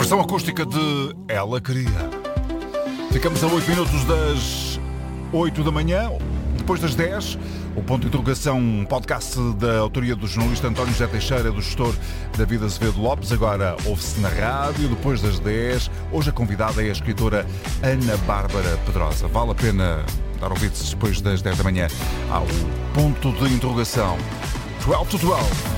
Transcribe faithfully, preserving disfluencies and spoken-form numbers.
Versão acústica de Ela Queria. Ficamos a oito minutos das oito da manhã, depois das dez. O Ponto de Interrogação, um podcast da autoria do jornalista António José Teixeira, do gestor David Azevedo Lopes. Agora ouve-se na rádio, depois das dez. Hoje a convidada é a escritora Ana Bárbara Pedrosa. Vale a pena dar ouvidos depois das dez da manhã ao Ponto de Interrogação. doze to doze.